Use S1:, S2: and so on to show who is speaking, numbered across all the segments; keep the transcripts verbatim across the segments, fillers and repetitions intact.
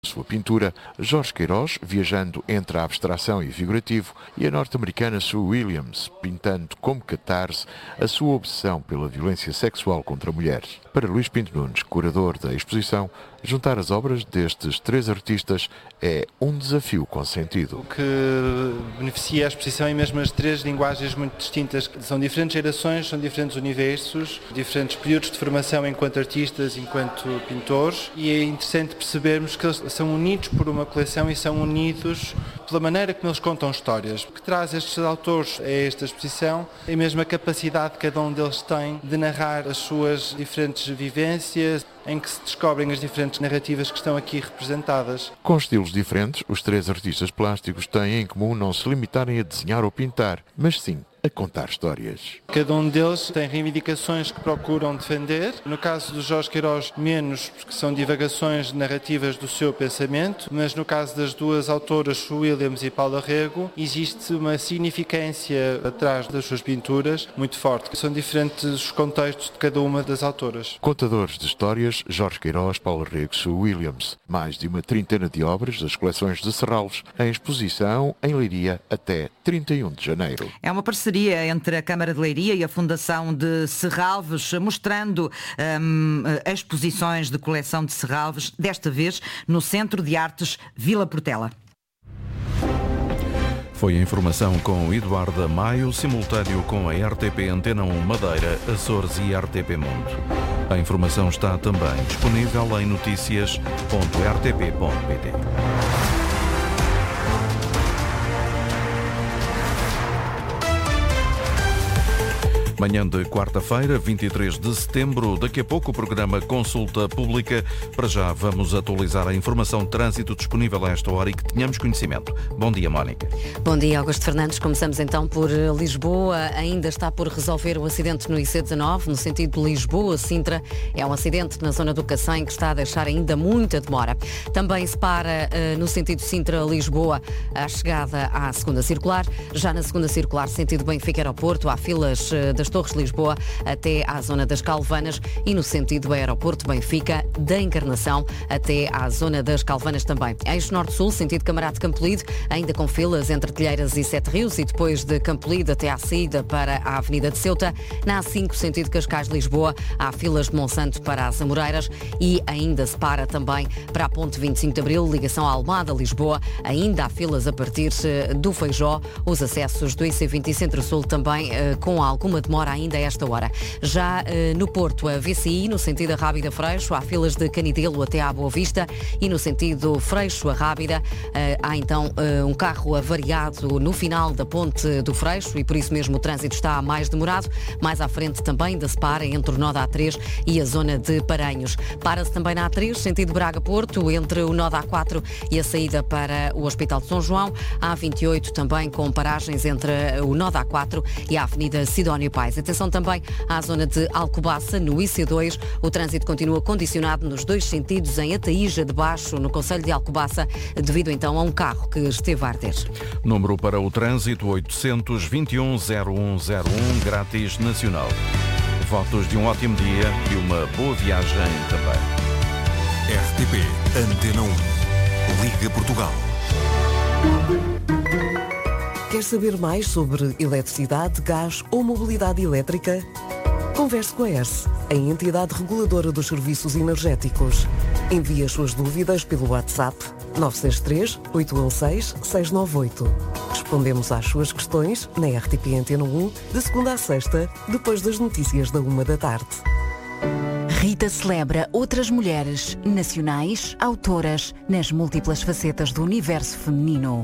S1: Sua pintura, Jorge Queiroz, viajando entre a abstração e o figurativo, e a norte-americana Sue Williams, pintando como catarse a sua obsessão pela violência sexual contra mulheres. Para Luís Pinto Nunes, curador da exposição, juntar as obras destes três artistas é um desafio com sentido.
S2: O que beneficia a exposição é mesmo as três linguagens muito distintas. São diferentes gerações, são diferentes universos, diferentes períodos de formação enquanto artistas, enquanto pintores, e é interessante percebermos que eles são unidos por uma coleção e são unidos pela maneira como eles contam histórias. O que traz estes autores a esta exposição é mesmo a capacidade que cada um deles tem de narrar as suas diferentes vivências, em que se descobrem as diferentes narrativas que estão aqui representadas.
S1: Com estilos diferentes, os três artistas plásticos têm em comum não se limitarem a desenhar ou pintar, mas sim a contar histórias.
S2: Cada um deles tem reivindicações que procuram defender. No caso do Jorge Queiroz, menos, porque são divagações narrativas do seu pensamento, mas no caso das duas autoras, Sue Williams e Paula Rego, existe uma significância atrás das suas pinturas muito forte. São diferentes os contextos de cada uma das autoras.
S1: Contadores de histórias, Jorge Queiroz, Paula Rego, Sue Williams. Mais de uma trintena de obras das coleções de Serralves em exposição em Leiria até trinta e um de janeiro.
S3: É uma parceria entre a Câmara de Leiria e a Fundação de Serralves, mostrando hum, exposições de coleção de Serralves, desta vez no Centro de Artes Vila Portela.
S4: Foi a informação com Eduardo Maio, simultâneo com a R T P Antena um Madeira, Açores e R T P Mundo. A informação está também disponível em notícias ponto r t p ponto p t. Manhã de quarta-feira, vinte e três de setembro, daqui a pouco o programa Consulta Pública. Para já vamos atualizar a informação de trânsito disponível a esta hora e que tenhamos conhecimento. Bom dia, Mónica.
S5: Bom dia, Augusto Fernandes. Começamos então por Lisboa. Ainda está por resolver o acidente no I C dezanove, no sentido de Lisboa-Sintra. É um acidente na zona do Cacém que está a deixar ainda muita demora. Também se para uh, no sentido Sintra-Lisboa a chegada à segunda circular. Já na segunda circular, sentido Benfica-Aeroporto, há filas uh, das Torres de Lisboa até à zona das Calvanas e no sentido Aeroporto Benfica da Encarnação até à zona das Calvanas também. Eixo Norte-Sul, sentido Camarate Campolide, ainda com filas entre Telheiras e Sete Rios e depois de Campolide até à saída para a Avenida de Ceuta. Na A cinco, sentido Cascais-Lisboa, há filas de Monsanto para as Amoreiras e ainda se para também para a Ponte vinte e cinco de Abril, ligação à Almada-Lisboa. Ainda há filas a partir do Feijó. Os acessos do I C vinte e Centro-Sul também com alguma demora ainda a esta hora. Já eh, no Porto, a V C I, no sentido a Rábida-Freixo, há filas de Canidelo até à Boa Vista e no sentido Freixo a Rábida eh, há então eh, um carro avariado no final da ponte do Freixo e por isso mesmo o trânsito está mais demorado. Mais à frente também da Separa, entre o nó da A três e a zona de Paranhos. Para-se também na A três, sentido Braga-Porto, entre o nó da A quatro e a saída para o Hospital de São João. A A vinte e oito também com paragens entre o nó da A quatro e a Avenida Sidónio Pais. Atenção também à zona de Alcobaça, no I C dois. O trânsito continua condicionado nos dois sentidos em Ataíja de Baixo, no concelho de Alcobaça, devido então a um carro que esteve a arder.
S4: Número para o trânsito oitocentos, vinte e um, zero um zero um, grátis nacional. Votos de um ótimo dia e uma boa viagem também.
S6: R T P Antena um. Liga Portugal.
S7: Quer saber mais sobre eletricidade, gás ou mobilidade elétrica? Converse com a E R S, a entidade reguladora dos serviços energéticos. Envie as suas dúvidas pelo WhatsApp nove seis três, oito um seis, seis nove oito. Respondemos às suas questões na R T P Antena um, de segunda a sexta, depois das notícias da uma da tarde.
S8: Rita celebra outras mulheres nacionais, autoras, nas múltiplas facetas do universo feminino.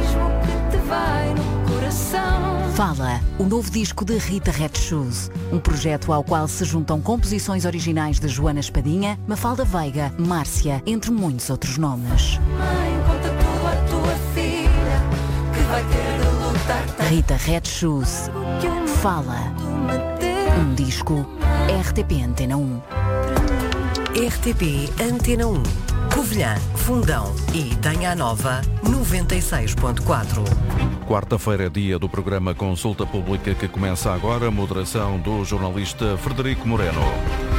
S8: Fala, o novo disco de Rita Red Shoes, um projeto ao qual se juntam composições originais de Joana Espadinha, Mafalda Veiga, Márcia, entre muitos outros nomes. Rita Red Shoes, Fala, um disco, R T P Antena um.
S7: R T P Antena um. Covilhã, Fundão e Danha Nova, noventa e seis ponto quatro.
S4: Quarta-feira é dia do programa Consulta Pública que começa agora, moderação do jornalista Frederico Moreno.